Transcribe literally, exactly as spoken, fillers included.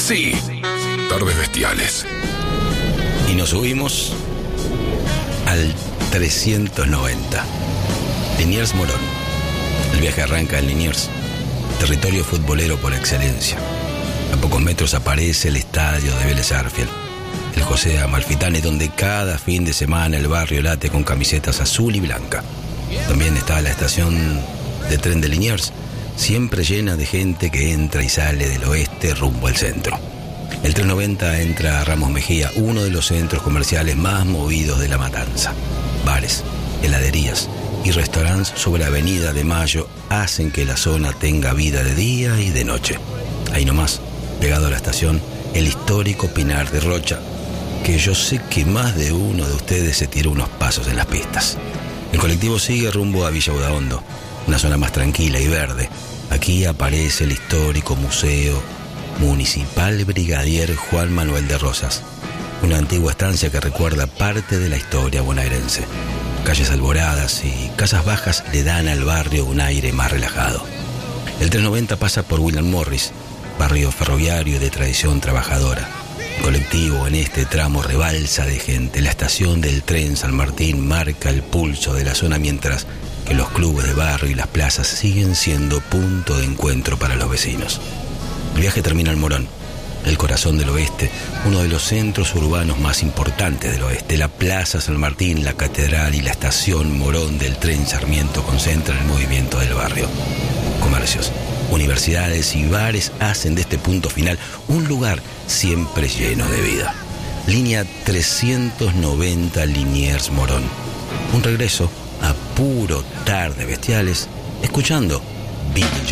Sí, Tardes Bestiales. Y nos subimos al trescientos noventa. Liniers Morón. El viaje arranca en Liniers, territorio futbolero por excelencia. A pocos metros aparece el estadio de Vélez Sarsfield, el José Amalfitani, donde cada fin de semana el barrio late con camisetas azul y blanca. También está la estación de tren de Liniers, siempre llena de gente que entra y sale del oeste rumbo al centro. El trescientos noventa entra a Ramos Mejía, uno de los centros comerciales más movidos de La Matanza. Bares, heladerías y restaurantes sobre Avenida de Mayo hacen que la zona tenga vida de día y de noche. Ahí nomás, pegado a la estación, el histórico Pinar de Rocha, que yo sé que más de uno de ustedes se tiró unos pasos en las pistas. El colectivo sigue rumbo a Villa Udaondo, una zona más tranquila y verde. Aquí aparece el histórico Museo Municipal Brigadier Juan Manuel de Rosas, una antigua estancia que recuerda parte de la historia bonaerense. Calles alboradas y casas bajas le dan al barrio un aire más relajado. El trescientos noventa pasa por William Morris, barrio ferroviario de tradición trabajadora. El colectivo en este tramo rebalsa de gente. La estación del tren San Martín marca el pulso de la zona, mientras que los clubes de barrio y las plazas siguen siendo punto de encuentro para los vecinos. El viaje termina en Morón, el corazón del oeste, uno de los centros urbanos más importantes del oeste. La Plaza San Martín, la Catedral y la estación Morón del tren Sarmiento concentran el movimiento del barrio. Comercios, universidades y bares hacen de este punto final un lugar siempre lleno de vida. Línea trescientos noventa Liniers Morón. Un regreso a puro Tardes Bestiales, escuchando Billy Joel.